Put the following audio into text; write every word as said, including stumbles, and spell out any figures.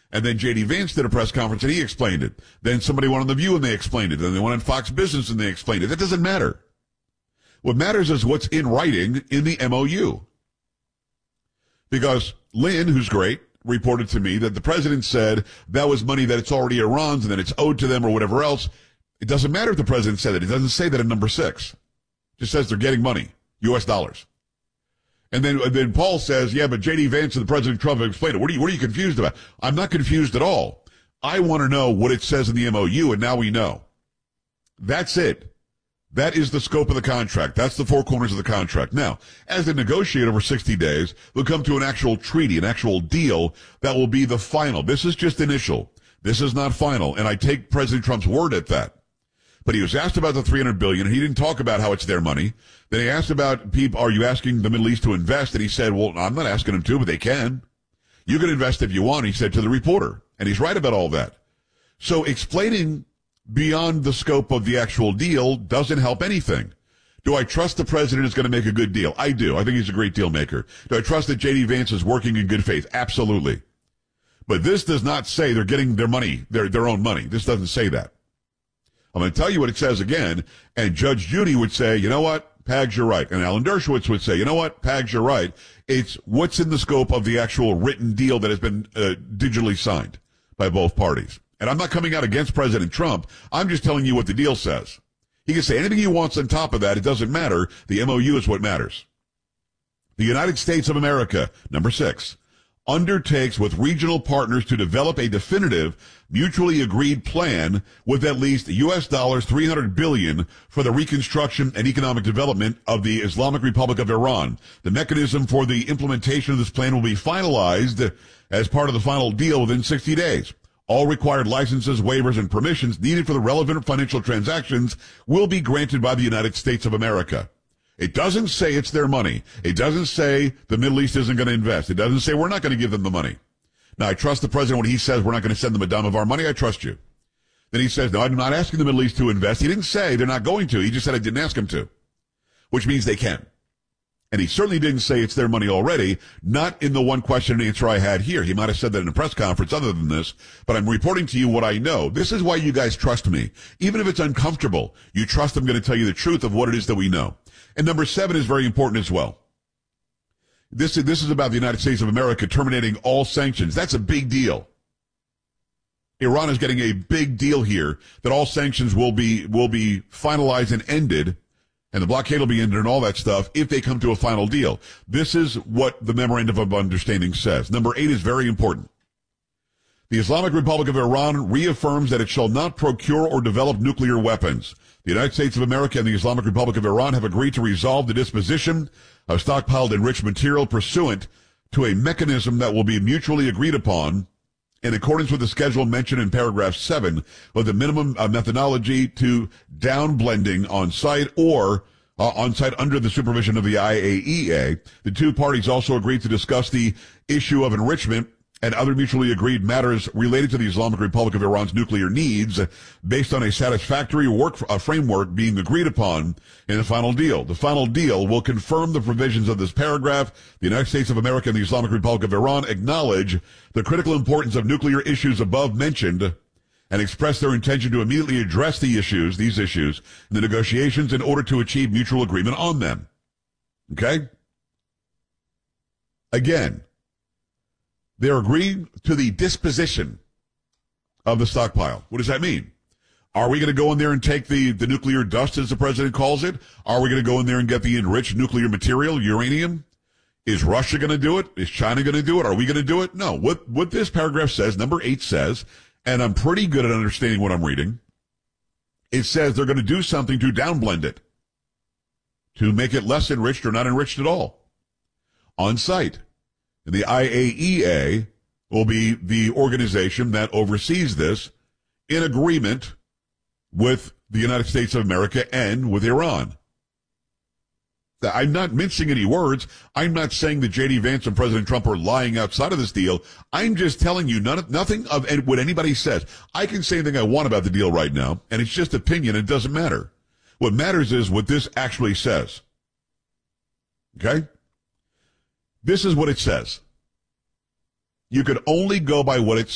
And then J D Vance did a press conference and he explained it. Then somebody went on The View and they explained it. Then they went on Fox Business and they explained it. That doesn't matter. What matters is what's in writing in the M O U. Because Lynn, who's great, reported to me that the president said that was money that it's already Iran's and then it's owed to them or whatever else. It doesn't matter if the president said it. It doesn't say that in number six. It just says they're getting money, U S dollars. And then, and then Paul says, yeah, but J D Vance and the President Trump have explained it. What are you, what are you confused about? I'm not confused at all. I want to know what it says in the M O U, and now we know. That's it. That is the scope of the contract. That's the four corners of the contract. Now, as they negotiate over sixty days, they'll come to an actual treaty, an actual deal that will be the final. This is just initial. This is not final, and I take President Trump's word at that. But he was asked about the three hundred billion dollars, and he didn't talk about how it's their money. Then he asked about, people, are you asking the Middle East to invest? And he said, well, I'm not asking them to, but they can. You can invest if you want, he said to the reporter. And he's right about all that. So explaining beyond the scope of the actual deal doesn't help anything. Do I trust the president is going to make a good deal? I do. I think he's a great deal maker. Do I trust that J D Vance is working in good faith? Absolutely. But this does not say they're getting their money, their, their own money. This doesn't say that. I'm going to tell you what it says again, and Judge Judy would say, you know what, Pags, you're right. And Alan Dershowitz would say, you know what, Pags, you're right. It's what's in the scope of the actual written deal that has been uh, digitally signed by both parties. And I'm not coming out against President Trump. I'm just telling you what the deal says. He can say anything he wants on top of that. It doesn't matter. The M O U is what matters. The United States of America, number six, undertakes with regional partners to develop a definitive, mutually agreed plan with at least U S dollars three hundred billion dollars for the reconstruction and economic development of the Islamic Republic of Iran. The mechanism for the implementation of this plan will be finalized as part of the final deal within sixty days. All required licenses, waivers, and permissions needed for the relevant financial transactions will be granted by the United States of America. It doesn't say it's their money. It doesn't say the Middle East isn't going to invest. It doesn't say we're not going to give them the money. Now, I trust the president when he says we're not going to send them a dime of our money. I trust you. Then he says, no, I'm not asking the Middle East to invest. He didn't say they're not going to. He just said I didn't ask them to, which means they can. And he certainly didn't say it's their money already, not in the one question and answer I had here. He might have said that in a press conference other than this, but I'm reporting to you what I know. This is why you guys trust me. Even if it's uncomfortable, you trust I'm going to tell you the truth of what it is that we know. And number seven is very important as well. This, this is about the United States of America terminating all sanctions. That's a big deal. Iran is getting a big deal here that all sanctions will be, will be finalized and ended, and the blockade will be ended and all that stuff if they come to a final deal. This is what the Memorandum of Understanding says. Number eight is very important. The Islamic Republic of Iran reaffirms that it shall not procure or develop nuclear weapons. The United States of America and the Islamic Republic of Iran have agreed to resolve the disposition of stockpiled enriched material pursuant to a mechanism that will be mutually agreed upon in accordance with the schedule mentioned in paragraph seven, with the minimum uh, methodology to down blending on site or uh, on site under the supervision of the I A E A. The two parties also agreed to discuss the issue of enrichment and other mutually agreed matters related to the Islamic Republic of Iran's nuclear needs based on a satisfactory work uh, framework being agreed upon in the final deal. The final deal will confirm the provisions of this paragraph. The United States of America and the Islamic Republic of Iran acknowledge the critical importance of nuclear issues above mentioned and express their intention to immediately address the issues, these issues, in the negotiations in order to achieve mutual agreement on them. Okay? Again, they're agreeing to the disposition of the stockpile. What does that mean? Are we going to go in there and take the, the nuclear dust, as the president calls it? Are we going to go in there and get the enriched nuclear material, uranium? Is Russia going to do it? Is China going to do it? Are we going to do it? No. What, what this paragraph says, number eight says, and I'm pretty good at understanding what I'm reading, it says they're going to do something to downblend it, to make it less enriched or not enriched at all, on site. And the I A E A will be the organization that oversees this in agreement with the United States of America and with Iran. I'm not mincing any words. I'm not saying that J D Vance and President Trump are lying outside of this deal. I'm just telling you none of, nothing of what anybody says. I can say anything I want about the deal right now, and it's just opinion. It doesn't matter. What matters is what this actually says. Okay? This is what it says. You could only go by what it